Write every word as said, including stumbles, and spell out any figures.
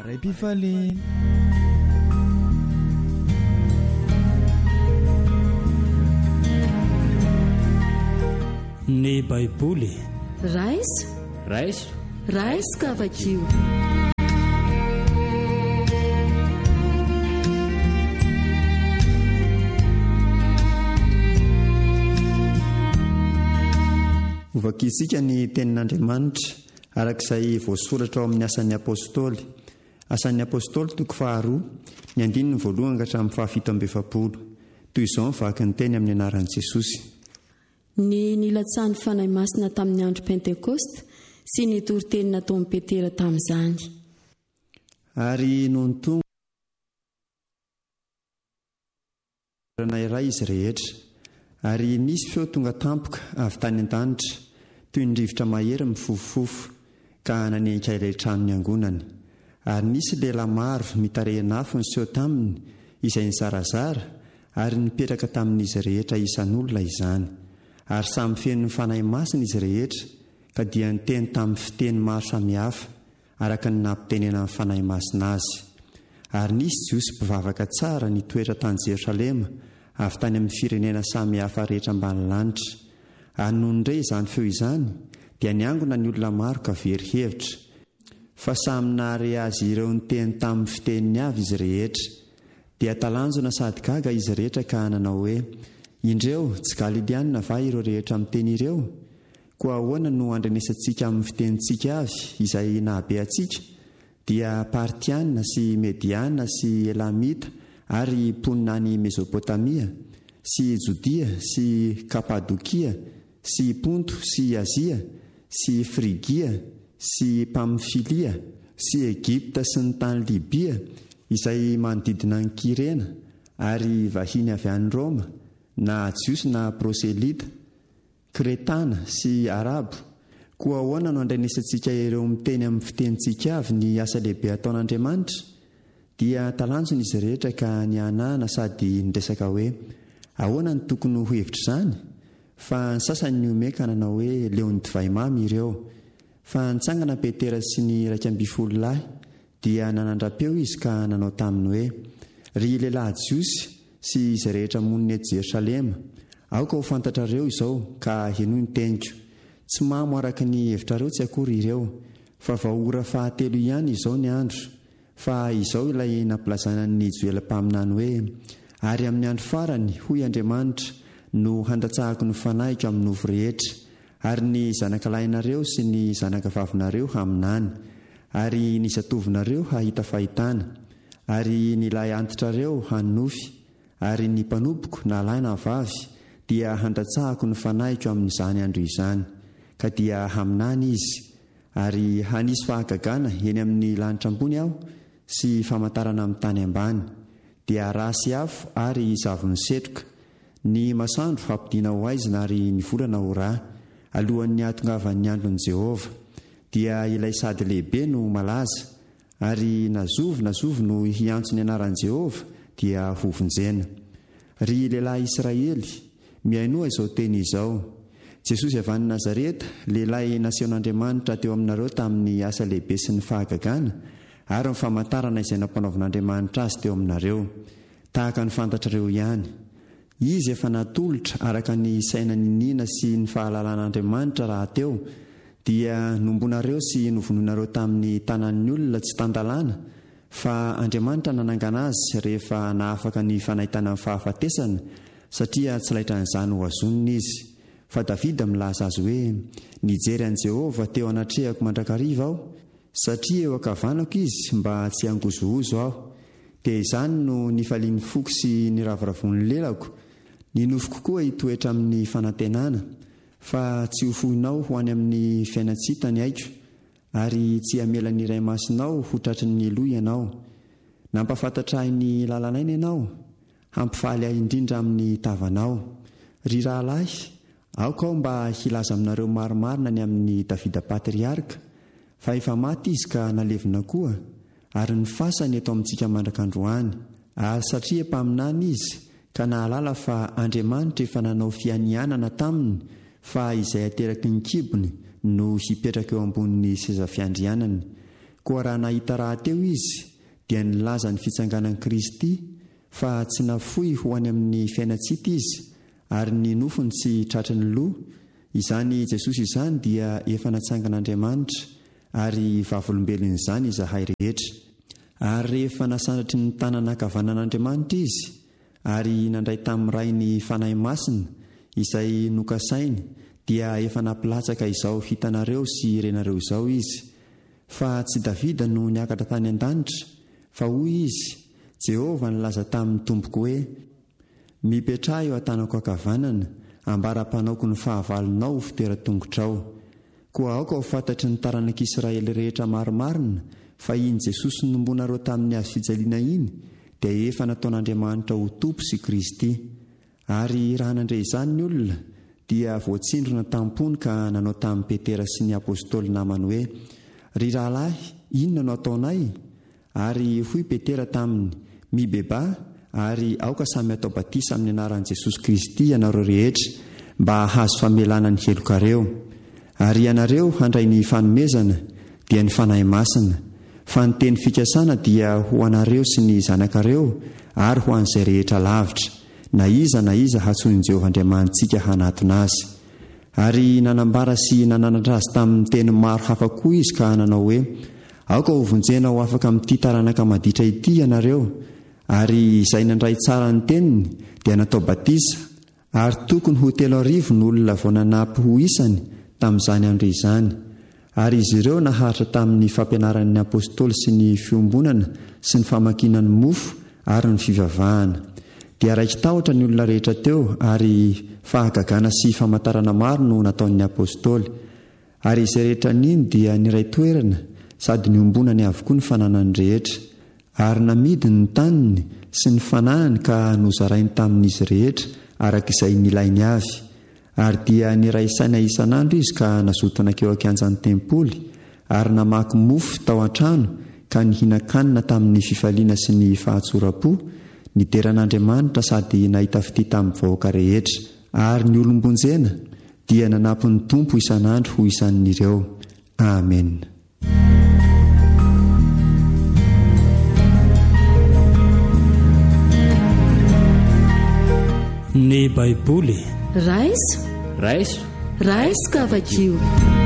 Ray-pifaliny. Ny Baiboly raisa raisa raisa kavakio. Ovakitsika ny tenin'Andriamanitra arak'izay voasoratra ao amin'ny asan'ny apôstôly. Asan'ny apôstôly toko faharoa ny andininy voalohany ka hatramin'ny fahafito amby efapolo. Toy izao ny vaky ny teny amin'ny anaran'i Jesosy. Ny nilatsahan'ny fanahy masina tamin'ny andro Pentekosta sy ny toriteny nataon'i Petera tamin'izany. Ary noho ny tonga iray izy rehetra, ary nisy feo tonga tampoka avy tany an-danitra toy ny rivotra mahery mifofofofo ka nanenika ilay tranony angonany. Ary nisy lehilahy maro mitarehina afo ny seho taminy izay nizarazara ary nipetraka tamin'izy rehetra isan'olona izany. Ary samy feno ny fanahy masina izy rehetra ka dia niteny tamin'ny fiteny maro samihafa araka ny nampitenena amin'ny fanahy masina azy. Ary nisy jiosy mpivavaka tsara nitoetra tany Jerosalema avy tany amin'ny firenena samihafa rehetra ambany lanitra. Ary noho indray izany feo izany dia niangona ny olona maro ka very hevitra fa samy nahare azy ireo niteny tamin'ny fiteniny avy izy rehetra. Dia talanjona sady gaga izy rehetra ka nanao hoe, indreo tsy Galiliana va ireo rehetra miteny ireo? Koa ahoana no andrenesantsika amin'ny fitenintsika avy izay nahabe antsika? Dia Partiana sy Mediana sy Elamita ary mponina any Mesopotamia sy Jodia sy Kapadokia sy Ponto sy Azia sy Frigia sy Pamfilia sy Egipta sy ny tany Libia izay manodidina ny Kirena ary vahiny avy any Roma, na jiosy na proselita, Kretana sy Arabo. Koa ahoana no andrenesantsika ireo miteny amin'ny fitenintsika avy ny asa lehibe ataon'Andriamanitra? Dia talanjona izy rehetra ka nianahana sady niresaka hoe, ahoana ny tokony ho hevitra izany? Fa ny sasany ny omeka ka nanao hoe leo ny divay mamy ireo. Fa nitsangana Petera sy ny iraika amby folo lahy dia nanandrapeo izy ka nanao taminy hoe, ry lehilahy jiosy sy izy rehetra monina eto Jerosalema, aoka ho fantatrareo izao ka henoy ny teniko. Tsy mamo araka ny hevitrareo tsy akory ireo, fa vahaora fahatelo ihany izao ny andro. Fa izao ilay nampilazana ny joelam-paminany hoe, ary amin'ny andro farany hoy Andriamanitra no handatsahako ny fanahiko amin'ny ovo rehetra, ary ny zanakalahinareo sy ny zanakavavinareo haminany, ary ny zatovinareo hahita fahitana, ary ny lahy antitrareo hanofy, ary ny mpanompoka na lahy na vavy dia handatsahako ny fanahiko amin'izany andro izany, ka dia haminany izy. Ary hanisy fahagagana eny amin'ny lanitra ambony aho sy famantarana amin'ny tany ambany, dia rasy afo ary zavony setroka. Ny masoandro hampidiana ho aizina ary ny volana ho rà alohan'ny ahatongavan'ny andron'i Jehova. Dia ilay sady lehibe no malaza, ary nazovo nazovo no hiantso ny anaran'i Jehova dia hovonjena. Ry lehilahy Israely, miainoa izao teny izao. Jesosy avy any Nazareta, lehilahy nasehon'Andriamanitra teo aminareo tamin'ny asa lehibe sy ny fahagagana ary ny famantarana izay nampanovan'Andriamanitra azy teo aminareo, tahaka ny fantatrareo ihany. Izy efa natolotra araka ny saina ninina sy ny fahalalàn'Andriamanitra raha teo dia nombonareo sy novonoinareo tamin'ny tanan'ny olona tsy tandalàna, fa Andriamanitra nanangana azy rehefa nahafaka ny fanahitana ny fahafatesana, satria tsy laitra n'izany ho azoniny izy. Fa Davida milaza azy hoe, nijery an'i Jehova teo anatrehako mandrakariva aho, satria eo ankavanako izy mba tsy hangozohozo aho. Dia izany no nifalian'ny foko sy ny raviravon'ny lelako, ninofoko koa hitoetra amin'ny fanantenana, fa tsy ho fohinao ho any amin'ny fiainatsitany aiko, ary tsy hamela ny iray masinao ho tratry ny loha ianao. Nampafantatra ahy ny lalanaina ianao, hampifaly ahy indrindra amin'ny tavanao. Ry rahalahy, aoka aho mba hilaza aminareo marimarina ny amin'ny Davida patriarika, fa efa maty izy ka nalevina koa, ary ny fasany eto amintsika mandrakandroany. Ary satria mpaminany izy ka nahalala fa Andriamanitra efa nanao fianianana taminy, fa izay ateraky ny kibony no hipetraka eo ambonin'ny seza fiandrianany. koa raha nahita raha teo izy dia nilaza ny fitsanganan'i Kristy fa tsy nafoy ho any amin'ny fiainatsita izy ary ny nofony tsy tratra ny loha. Izany Jesosy izany dia efa natsangan'Andriamanitra ary vavolombelona izany izahay rehetra. Ary rehefa nasandatry ny tanana ankavanan'Andriamanitra izy ary nandray tamin'ny ray ny fanahy masina izay nokasainy dia efa nampilatsaka izao hitanareo sy renareo izao izy. Fa tsy Davida no niakatra tany an-danitra fa hoy izy, Jehovah nilaza tamin'ny tompoko hoe, mipetraha eo an-tanako ankavanana ambara-panaoko ny fahavalonao ho fitoeran-tongotrao. Koa aoka ho fantatry ny taranak'Israely rehetra maromarina fa iny Jesosy nombonareo tamin'ny azo fijaliana iny dia efa nataon'Andriamanitra ho tompo sy Kristy. Ary raha nandray izany ny olona dia voatsindrona tampony ka nanao tamin'ny Petera sy ny apôstôly namany hoe, ry rahalahy, inona no ataonay? Ary hoy Petera taminy, mibeba ary aoka samy atao batisa amin'ny anaran'i Jesosy Kristy ianareo rehetra mba hahazo famelana ny helokareo. Ary ianareo handray ny fanomezana dia ny fanahy masina, fa ny teny fikasana dia ho anareo sy ny zanakareo ary ho an'izay rehetra lavitra, na iza na iza hatsoin'i Jehovah Andriamantsika hanatona azy. Ary nanambara sy nananatra azy tamin'ny teny maro hafa koa izy ka nanao hoe, aoka ho vonjena ho afaka amin'ity taranaka maditra ity ianareo. Ary izay nandray tsara ny teniny dia natao batisa, ary tokony ho telo arivo ny olona vao nanampy ho isany tamin'izany andro izany. Ary izy ireo naharitra tamin'ny fampianaran'ny apôstôly sy ny fiombonana sy ny famakinany mofo ary ny fivavahana. Dia raiky tahotra ny olona rehetra teo ary fahagagana sy famantarana maro no nataon'ny apôstôly. Ary izay rehetra niny dia niray toerana sady niombonany avokoa ny fananany rehetra. Ary namidiny ny taniny sy ny fananany ka nozarainy tamin'izy rehetra araka izay nilainy avy. Ary dia niray saina isan'andro izy ka nazotona keo ankianjan'ny tempoly ary namaky mofo tao an-trano ka nihina-kanina tamin'ny fifaliana sy ny fahatsoram-po, niteran'Andriamanitra sady nahita fity tamin'ny vahoaka rehetra. Ary ny olombonjena dia nanampy ny tompo isan'andro ho isan'ireo. Amen. Ny Baiboly raiso raiso raiso kavakio.